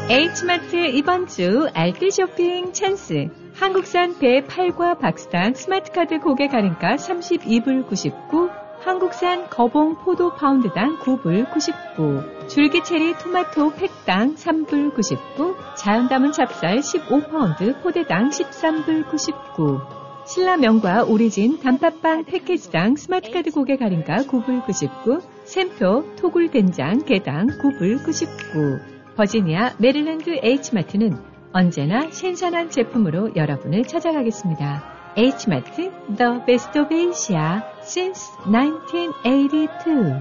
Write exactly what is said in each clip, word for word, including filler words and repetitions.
H마트 이번 주 알뜰 쇼핑 찬스. 한국산 배 팔과 박스당 스마트카드 고객 할인가 삼십이 불 구십구, 한국산 거봉 포도 파운드당 구 불 구십구, 줄기체리 토마토 팩당 삼 불 구십구, 자연 담은 찹쌀 십오 파운드 포대당 십삼 불 구십구, 신라면과 오리진 단팥빵 패키지당 스마트카드 고객 할인가 구 불 구십구, 샘표 토굴 된장 개당 구 불 구십구. 버지니아 메릴랜드 H마트는 언제나 신선한 제품으로 여러분을 찾아가겠습니다. H마트 The Best of Asia since nineteen eighty-two.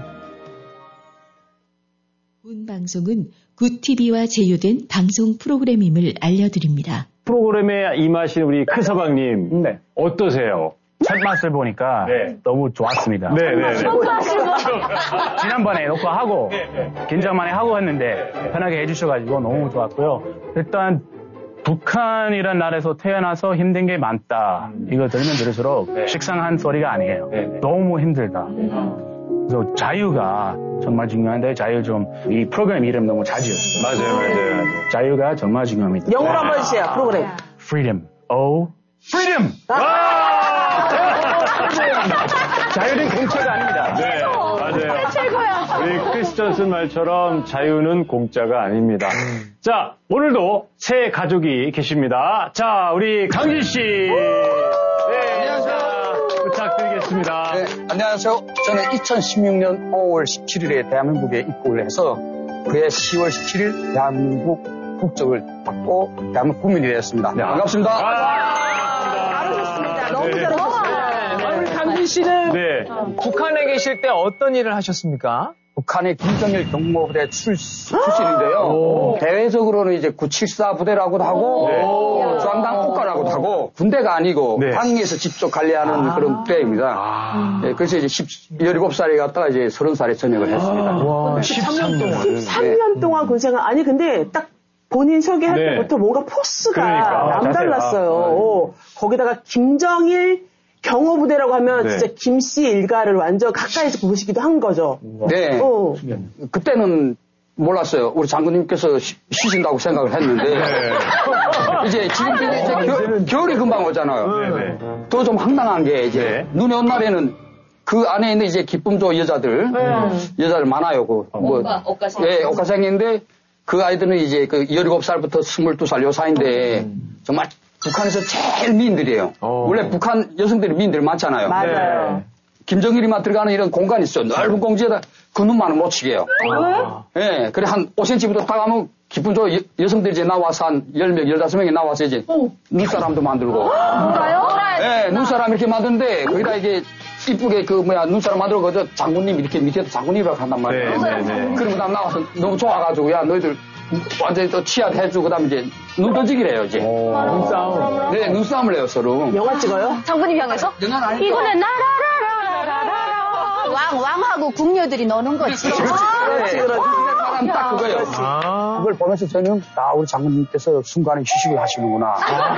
본 방송은 굿티비와 제휴된 방송 프로그램임을 알려드립니다. 프로그램에 임하신 우리 크서방님, 네. 어떠세요? 첫 맛을 보니까 네. 너무 좋았습니다. 네, 네, 네. 지난번에 녹화하고 긴장만에 하고 했는데 편하게 해주셔가지고 너무 좋았고요. 일단 북한이란 나라에서 태어나서 힘든 게 많다. 이거 들으면 들을수록 네. 식상한 소리가 아니에요. 네, 네. 너무 힘들다. 그래서 자유가 정말 중요한데 자유 좀 이 프로그램 이름 너무 잘 지었어요. 맞아요, 맞아요. 자유가 정말 중요합니다. 영어로 한번 해주세요. 프로그램. Freedom. O. Freedom. 자유는 공짜가 아닙니다. 네, 맞아요. 최고야. 우리 크리스 존슨 말처럼 자유는 공짜가 아닙니다. 자, 오늘도 새 가족이 계십니다. 자, 우리 강진 씨. 네, 안녕하세요. 부탁드리겠습니다. 네, 안녕하세요. 저는 이천십육 년 오월 십칠일에 대한민국에 입국을 해서 그해 시월 십칠일 대한민국 국적을 받고 대한민국 국민이 되었습니다. 네, 반갑습니다. 잘하셨습니다. 너무 네. 잘하셨어요. 우리 강진 씨는 네. 북한에 계실 때 어떤 일을 하셨습니까? 북한의 김정일 경모부대 출, 출신인데요. 대외적으로는 이제 구칠사 부대라고도 하고, 네. 중앙당 국가라고도 하고, 군대가 아니고, 네. 당에서 직접 관리하는 아. 그런 부대입니다. 아. 네, 그래서 이제 열일곱 살에 갔다가 이제 서른 살에 전역을 했습니다. 와, 십삼 년 동안. 네. 십삼 년 동안 군생활. 아니, 근데 딱 본인 소개할 네. 때부터 뭔가 포스가 그러니까. 남달랐어요. 자세가. 어, 거기다가 김정일 경호부대라고 하면 네. 진짜 김씨 일가를 완전 가까이서 보시기도 한 거죠. 네. 어. 그때는 몰랐어요. 우리 장군님께서 쉬, 쉬신다고 생각을 했는데. 네. 이제 지금 이제 겨, 겨울이 금방 오잖아요. 네, 네. 또 좀 황당한 게 이제 네. 눈이 온 날에는 그 안에 있는 이제 기쁨조 여자들, 여자들 많아요. 그, 뭐, 옷가생. 예, 옷가생인데 그 아이들은 이제 그 열일곱 살부터 스물두 살 요 사이인데 정말 북한에서 제일 미인들이에요. 오. 원래 북한 여성들이 미인들 많잖아요. 맞아요. 김정일이만 들어가는 이런 공간이 있어요. 넓은 공지에다 그 눈만은 못 치게요. 예, 네, 그래 한 오 센티미터 딱 가면 기쁨조 여, 여성들이 이제 나와서 한 열 명, 열다섯 명이 나와서 이제 눈사람도 만들고. 뭐가요? 예, 눈사람 이렇게 만드는데 거기다 이게 이쁘게 그 뭐야 눈사람 만들어 그 장군님 이렇게 밑에도 장군님이라고 한단 말이에요. 네, 네, 네. 그럼 그다음 나와서 너무 좋아가지고 야 너희들 완전히 또 치아해주고 그다음 이제 눈 던지기를 해요 이제. 눈싸움. 네, 눈싸움을 해요 서로. 영화 찍어요? 장군님 향해서? 영화는 아니고. 이거는 나라라라라라라 왕, 왕하고 궁녀들이 노는 거지. 그렇지, 그렇지. 그렇지. 사람 딱 그거예요. 아. 그걸 보면서 저는 아 우리 장군님께서 순간에 휴식을 하시는구나.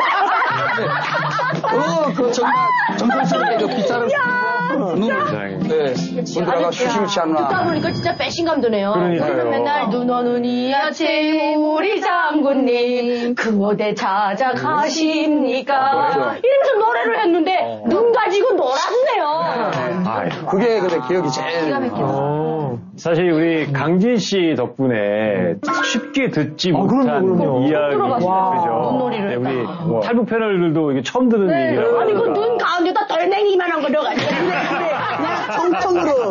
어, 그 정말 정성스럽게 저 빗자루 눈, 네, 손들어가 휴식을 듣다 취하는구나. 보니까 진짜 배신감 드네요. 그러니까요. 맨날 눈 오는 이 아침 우리 장군님 그 어디 찾아가십니까? 그렇죠. 이러면서 노래를 했는데 눈 가지고 놀았네요. 아유. 그게 근데 기억이 제일. 기가 막히다. 어, 사실 우리 강진 씨 덕분에 쉽게 듣지 못한 그럼요, 그럼요. 이야기. 들어봤어요. 그죠? 눈놀이를 네, 우리 했다가. 뭐 탈북 패널들도 이게 처음 듣는 얘기라고. 아니 그 하니까. 눈 가운데다 돌멩이만한 거 넣어가지고. 정통으로.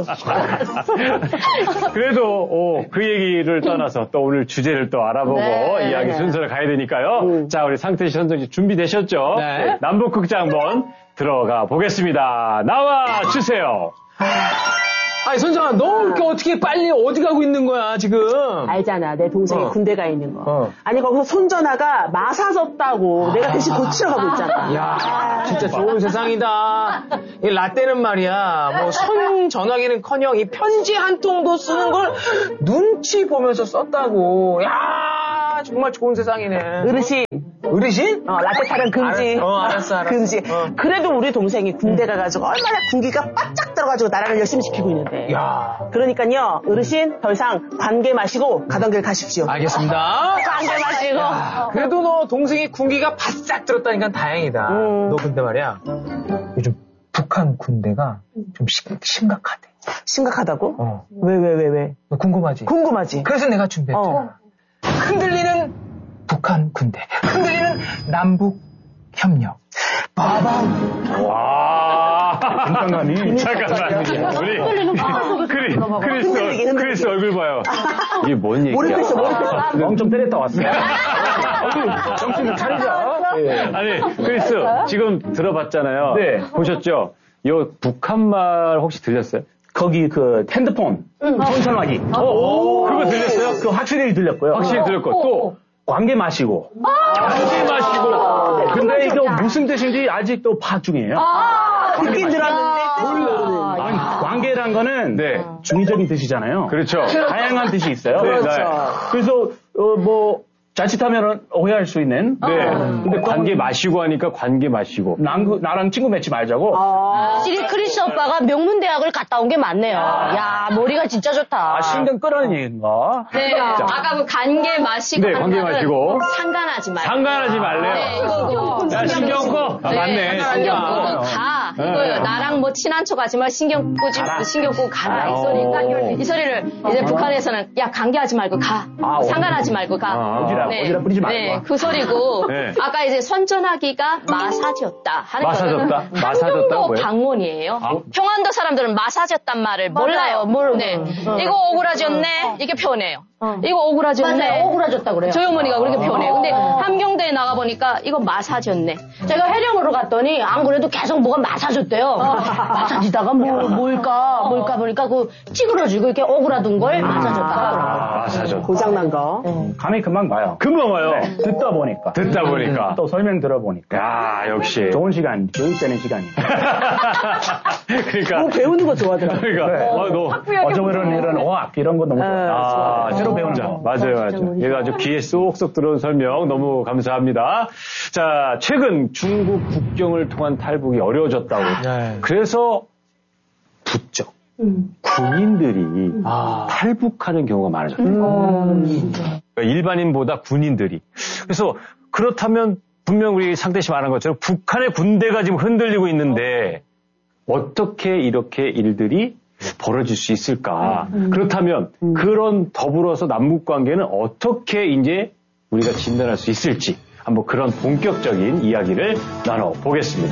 그래도 어, 그 얘기를 떠나서 또 오늘 주제를 또 알아보고 네. 이야기 순서를 가야 되니까요. 음. 자, 우리 상태 씨, 선정 씨 준비되셨죠? 네. 남북극장 한번 들어가 보겠습니다. 나와 주세요. 아니, 선정아, 너 이렇게 어떻게 빨리 어디 가고 있는 거야, 지금? 알잖아, 내 동생이 어. 군대 가 있는 거. 어. 아니, 거기서 손전화가 마사졌다고 내가 대신 고치러 가고 있잖아. 야, 진짜 좋은 세상이다. 이 라떼는 말이야, 뭐, 손 전화기는 커녕 이 편지 한 통도 쓰는 걸 눈치 보면서 썼다고. 야, 정말 좋은 세상이네. 어르신, 어르신? 어, 라떼 타령 금지. 알았어, 어, 알았어, 알았어. 금지. 어. 그래도 우리 동생이 군대 가가지고 얼마나 군기가 바짝 들어가지고 나라를 열심히 지키고 있는데. 야. 그러니까요, 어르신 더 이상 관계 마시고 가던 길 가십시오. 알겠습니다. 자, 관계 마시고. 야, 그래도 너 동생이 군기가 바싹 들었다니까 다행이다. 음. 너 근데 말이야. 요즘 북한 군대가 좀 심, 심각하대. 심각하다고? 어. 왜, 왜, 왜, 왜? 너 궁금하지? 궁금하지? 그래서 내가 준비했잖아. 어. 흔들리는 북한 군대. 흔들리는 남북 협력. 빠밤. 와. 긴장감이. 잠깐만. 우리 크리, 크리스, 크리스 얼굴 봐요. 이게 뭔 얘기야? 머리 뺐어, 머리 뺐어. 멍 좀 때렸다 왔어요. 정신을 차리자. 예. 아니, 크리스, 지금 들어봤잖아요. 네. 보셨죠? 이 북한말 혹시 들렸어요? 거기 그 핸드폰 손전화기. 어, 그거 들렸어요? 그 확실히 들렸고요. 확실히 들렸고, 또, 관계 마시고. 관계 마시고. 근데 이거 무슨 뜻인지 아직도 파악 중이에요. 듣긴 들었는데 아니, 관계란 거는 네. 중의적인 뜻이잖아요. 그렇죠. 다양한 뜻이 있어요. 네, 그렇죠. 네. 그래서 어, 뭐 자칫하면 오해할 수 있는. 네. 근데 관계 마시고 하니까 관계 마시고. 난, 나랑 친구 맺지 말자고. 확실히 크리스 오빠가 명문대학을 갔다 온 게 맞네요. 야, 머리가 진짜 좋다. 아, 신경 끄라는 얘기인가? 네, 아까 그 관계 마시고. 네, 관계 마시고. 상관하지 말고. 상관하지 말래요. 네, 이거. 야, 신경 꺼. 아, 맞네. 신경 끄고 신경 꺼. 가. 네. 이거요. 나랑 뭐 친한 척 하지 말 신경 끄지, 신경 끄고 가라. 이 소리니까. 이 소리를 이제 북한에서는 야, 관계하지 말고 가. 아, 상관하지 말고 가. 아, 오지랖, 오지랖 뿌리지 말고. 네, 그 소리고. 네. 아까 이제 선전하기가 마사지였다. 하는 마사졌다? 거는 마사졌다고 한경도 뭐예요? 방언이에요. 아. 평안도 사람들은 마사졌단 말을 몰라요. 모르- 네. 이거 오그라졌네. 이게 표현해요. 이거 오그라졌네. 맞아요. 오그라졌다 그래요. 저희 어머니가 그렇게 표현해요. 근데 함경도에 나가보니까 이거 마사졌네. 제가 해령으로 갔더니 안 그래도 계속 뭐가 마사졌대요. 마사지다가 뭐, 뭘까, 뭘까 보니까 그 찌그러지고 이렇게 오그라든 걸 마사졌다 하더라고요. 아, 마사졌다. 고장난 거. 감이 금방 와요. 금방 와요. 네, 듣다 보니까. 듣다 보니까. 또 설명 들어보니까. 야, 역시. 좋은 시간, 교육되는 시간이에요. 그러니까. 뭐 배우는 거 좋아하더라고요. 그러니까. 네. 아, 너. 어저께는 이런 어학 이런 거 너무 좋아. 아, 새로 배우는 진짜. 거. 맞아요, 맞아요. 얘가 아주 귀에 쏙쏙 들어온 설명 너무 감사합니다. 자, 최근 중국 국경을 통한 탈북이 어려워졌다고. 네. 그래서 부쩍 군인들이 아. 탈북하는 경우가 많아졌다. 그러니까 일반인보다 군인들이. 그래서 그렇다면 분명 우리 상태 씨 말한 것처럼 북한의 군대가 지금 흔들리고 있는데 어떻게 이렇게 일들이 벌어질 수 있을까? 음. 그렇다면 음. 그런 더불어서 남북 관계는 어떻게 이제 우리가 진단할 수 있을지 한번 그런 본격적인 이야기를 나눠보겠습니다.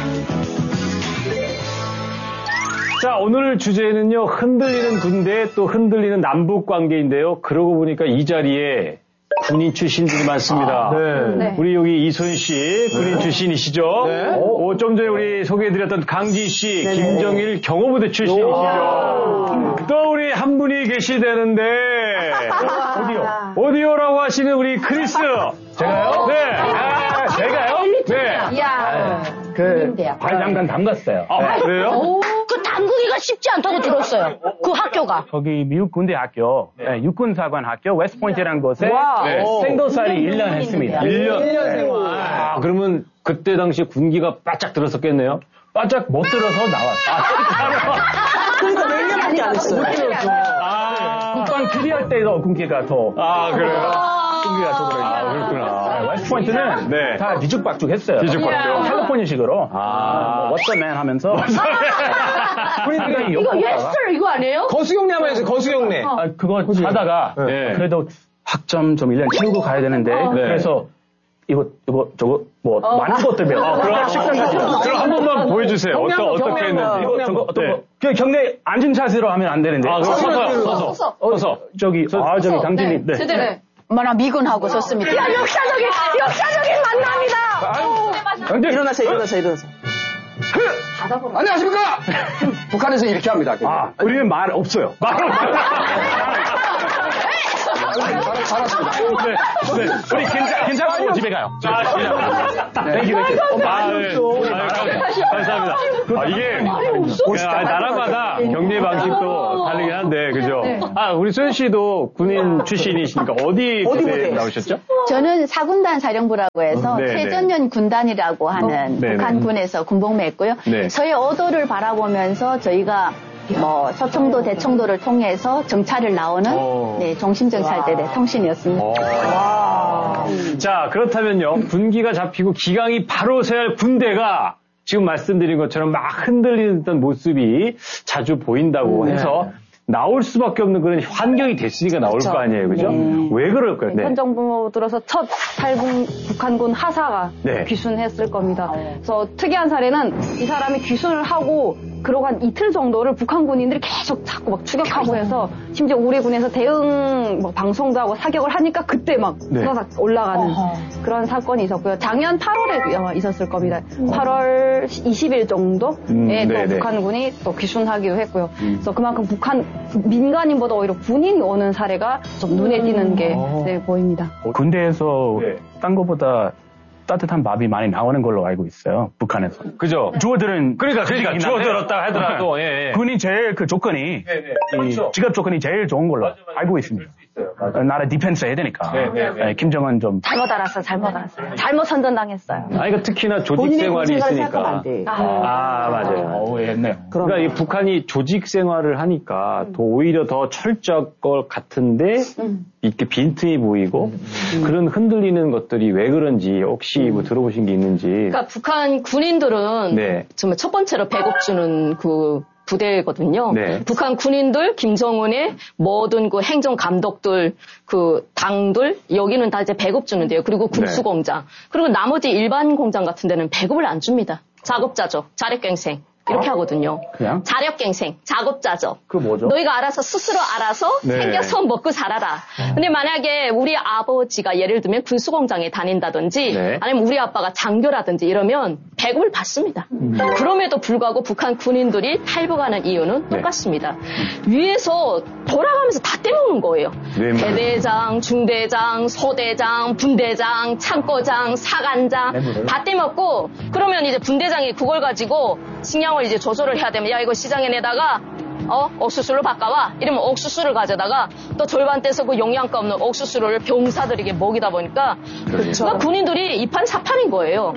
자, 오늘 주제는요, 흔들리는 군대 또 흔들리는 남북 관계인데요. 그러고 보니까 이 자리에 군인 출신들이 많습니다. 아, 네. 네. 우리 여기 이소연 씨, 군인 출신이시죠? 네. 오, 좀 전에 우리 소개해드렸던 강진 씨, 네네. 김정일 경호부대 출신이시죠? 또 우리 한 분이 계시다는데, 어디요? 어디요라고 하시는 우리 크리스. 제가요? 네. 아, 제가요? 네. 이야. 그, 발 잠깐 담갔어요. 아, 그래요? 오, 그 담그기가 쉽지 않다고 들었어요. 그 학교가. 거기 미국 군대 학교, 네, 육군사관 학교, 웨스트포인트라는 곳에 네. 생도살이 일 년 했습니다. 일 년. 일 년 생활. 아, 그러면 그때 당시에 군기가 바짝 들었었겠네요? 바짝 못 들어서 나왔어요. 그러니까 몇 년밖에 안 했어요. 아, 국방 필요할 때도 군기가 더. 아, 그래요? 군기가 더 들어있어요. 아, 그렇구나. 웨스트포인트는 네. 다 뒤죽박죽 했어요. 뒤죽박죽. 캘리포니아식으로. 아. 워터맨 하면서. 군인들이 이거 욕하다가. 예스 이거 아니에요? 거수경례 한번 해주세요, 거수경례. 아, 그거 하다가 네. 그래도 학점 좀 일 년 채우고 가야 되는데 네. 그래서 이거 이거 저거 뭐 많은 것들 배워. 아, 그럼 식당까지. 그럼 한 번만 보여주세요. 어떠, 어떻게 했는지. 이거 저거 어떤 네. 거? 그 경례 앉은 자세로 하면 안 되는데. 아, 그럼 서서, 서서. 서서. 어, 서서. 저기 아 저기 강진님. 네. 제대로. 뭐나 미군하고 섰습니다. 야, 역사적인, 역사적인 만남이다. 일어나세요, 일어나세요, 일어나세요. 안녕하십니까? 북한에서 이렇게 합니다. 아, 우리는 말 없어요. 말 없어요. 잘, 잘하십니다. 네, 네. 우리 괜찮, 괜찮고 집에 가요. 아, 진짜. 땡큐, 땡큐. 아, 네. 아유, 감사합니다. 아, 이게, 야, 나라마다 격리 방식도 다르긴 한데, 그죠? 아, 우리 소연 씨도 군인 출신이시니까 어디 어디 부대 부대? 나오셨죠? 저는 사군단 사령부라고 해서 네, 최전면 군단이라고 하는 네, 북한군에서 군복무했고요. 네. 서해 오도를 바라보면서 저희가 뭐 서청도, 대청도를 통해서 정찰을 나오는 오. 네, 종심정찰대 통신이었습니다. 어. 자, 그렇다면요. 군기가 잡히고 기강이 바로 서야 할 군대가 지금 말씀드린 것처럼 막 흔들리는 모습이 자주 보인다고 네. 해서 나올 수밖에 없는 그런 환경이 됐으니까 나올 그렇죠. 거 아니에요. 그죠? 네. 왜 그럴까요? 네. 현 정부 들어서 첫 탈북 북한군 하사가 네. 귀순했을 겁니다. 그래서 특이한 사례는 이 사람이 귀순을 하고 그러고 한 이틀 정도를 북한 군인들이 계속 자꾸 막 추격하고 해서 심지어 우리 군에서 대응 뭐 방송도 하고 사격을 하니까 그때 막 네. 후다닥 올라가는 어허. 그런 사건이 있었고요. 작년 팔월에 있었을 겁니다. 팔월 이십일 정도에 음, 또 네네. 북한군이 또 귀순하기도 했고요. 그래서 그만큼 북한 민간인보다 오히려 군인이 오는 사례가 좀 눈에 띄는 게 네, 보입니다. 군대에서 네. 딴 거보다 따뜻한 밥이 많이 나오는 걸로 알고 있어요. 북한에서. 그죠? 주어들은 그러니까, 그러니까, 있는데 주어들었다 하더라도, 예, 예. 군이 제일 그 조건이, 이 그렇죠. 직업 조건이 제일 좋은 걸로 알고 있습니다. 나라 디펜스 해야 되니까. 네, 네, 네. 예, 김정은 좀. 잘못 알았어, 잘못 알았어. 잘못 선전당했어요. 아니, 그러니까 특히나 조직 생활이 있으니까. 아, 맞아요. 어우, 했네요. 그러니까 이 북한이 조직 생활을 하니까 더 오히려 더 철저할 것 같은데 음. 이렇게 빈틈이 보이고 그런 흔들리는 것들이 왜 그런지 혹시 뭐 들어보신 게 있는지. 그러니까 북한 군인들은 네. 정말 첫 번째로 배급 주는 그 부대거든요. 네. 북한 군인들, 김정은의 모든 그 행정 감독들, 그 당들 여기는 다 이제 배급 주는데요. 그리고 군수공장. 그리고 나머지 일반 공장 같은 데는 배급을 안 줍니다. 작업자죠. 자력갱생. 이렇게 어? 하거든요. 그냥? 자력갱생, 작업자죠. 그 뭐죠? 너희가 알아서 스스로 알아서 네. 생겨서 먹고 살아라. 근데 만약에 우리 아버지가 예를 들면 군수공장에 다닌다든지 네. 아니면 우리 아빠가 장교라든지 이러면 배급을 받습니다. 그럼에도 불구하고 북한 군인들이 탈북하는 이유는 똑같습니다. 위에서 돌아가면서 다 떼먹는 거예요. 네, 대대장, 중대장, 소대장, 분대장, 창고장, 사관장 다 떼먹고 그러면 이제 분대장이 그걸 가지고 식량을 이제 조절을 해야 되면 야 이거 시장에 내다가 어 옥수수를 바꿔와 이러면 옥수수를 가져다가 또 절반 떼서 그 영양가 없는 옥수수를 병사들에게 먹이다 보니까 그러니까 군인들이 이판사판인 거예요.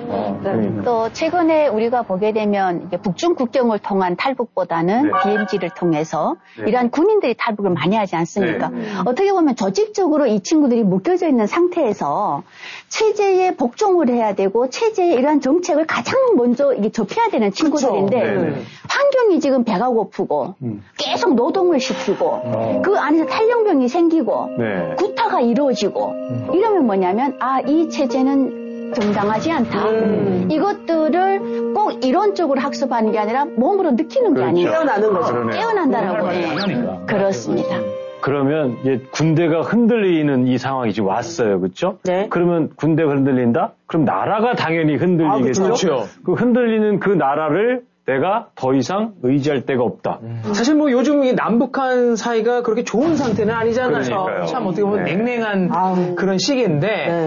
또 최근에 우리가 보게 되면 이게 북중 국경을 통한 탈북보다는 네. 비엠지를 통해서 네. 이러한 군인들이 탈북을 많이 하지 않습니까? 네. 어떻게 보면 조직적으로 이 친구들이 묶여져 있는 상태에서 체제에 복종을 해야 되고 체제의 이러한 정책을 가장 먼저 이게 접해야 되는 친구들인데 네네. 환경이 지금 배가 고프고 음. 계속 노동을 시키고 어. 그 안에서 탈영병이 생기고 네. 구타가 이루어지고 이러면 뭐냐면 아, 이 체제는 정당하지 않다. 음. 이것들을 꼭 이론적으로 학습하는 게 아니라 몸으로 느끼는 게 그렇죠. 아니에요. 깨어나는 거죠. 그러네요. 깨어난다라고 할 해. 말이 많으니까. 그렇습니다. 그러면 이제 군대가 흔들리는 이 상황이 지금 왔어요. 그렇죠? 네. 그러면 군대가 흔들린다? 그럼 나라가 당연히 흔들리겠죠. 아, 그렇죠. 그 흔들리는 그 나라를 내가 더 이상 의지할 데가 없다. 사실 뭐 요즘 이 남북한 사이가 그렇게 좋은 상태는 아니잖아요. 그러니까요. 참 어떻게 보면 네. 냉랭한 아우. 그런 시기인데 네.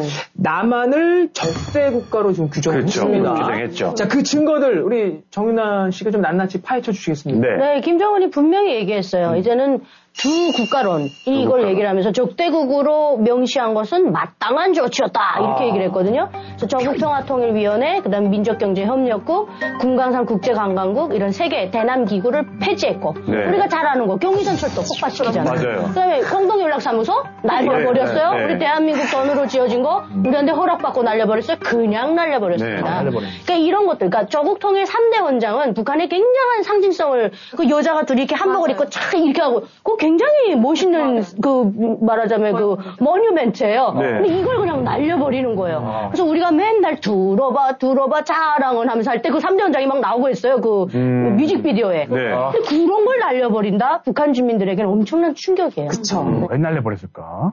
남한을 적대 국가로 좀 규정했습니다. 그렇죠. 규정했죠. 자, 그 증거들 우리 정윤아 씨가 좀 낱낱이 파헤쳐 주시겠습니까? 네. 네, 김정은이 분명히 얘기했어요. 이제는 두 국가론 이걸 국가론. 얘기를 하면서 적대국으로 명시한 것은 마땅한 조치였다 이렇게 아. 얘기를 했거든요. 그래서 전국통합통일위원회, 그다음 민족경제협력국, 금강산 국제관광국 이런 세 개 대남 기구를 폐지했고 네. 우리가 잘 아는 거 경의선철도 폭파시키잖아요. 맞아요. 그다음에 공동연락사무소 날려버렸어요. 네, 네. 우리 대한민국 돈으로 지어진 거 우리한테 허락받고 날려버렸어요. 그냥 날려버렸습니다. 네, 날려버렸어요. 그러니까 이런 것들, 그러니까 조국통일 삼 대 원장은 북한의 굉장한 상징성을 그 여자가 둘이 이렇게 한복을 입고 촥 이렇게 하고 그 굉장히 멋있는 그 말하자면 그 모뉴멘트예요. 네. 근데 이걸 그냥 날려버리는 거예요. 그래서 우리가 맨날 들어봐 들어봐 자랑을 하면서 할 때 그 삼 대 원장이 막 나오고 있어요. 그 음. 뮤직비디오에. 네. 근데 그런 걸 날려버린다? 북한 주민들에게는 엄청난 충격이에요. 그쵸. 왜 날려버렸을까?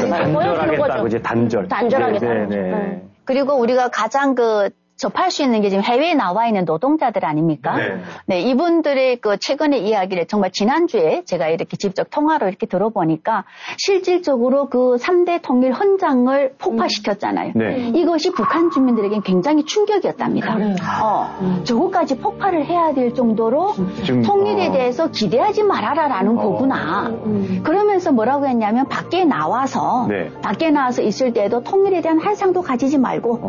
단절하겠다고 이제 단절. 단절하겠다. 네, 네, 네. 네. 그리고 우리가 가장 그 접할 수 있는 게 지금 해외에 나와 있는 노동자들 아닙니까? 네. 네, 이분들의 그 최근의 이야기를 정말 지난주에 제가 이렇게 직접 통화로 이렇게 들어보니까 실질적으로 그 삼 대 통일 헌장을 폭파시켰잖아요. 네. 이것이 북한 주민들에겐 굉장히 충격이었답니다. 어, 저거까지 폭발을 해야 될 정도로 지금, 통일에 어. 대해서 기대하지 말아라라는 어. 거구나. 그러면서 뭐라고 했냐면 밖에 나와서 네. 밖에 나와서 있을 때도 통일에 대한 환상도 가지지 말고